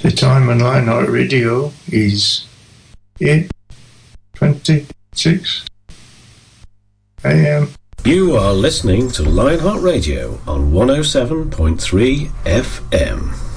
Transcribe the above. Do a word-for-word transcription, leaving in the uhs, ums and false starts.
The time on Lionheart Radio is eight twenty-six a m. You are listening to Lionheart Radio on one oh seven point three F M.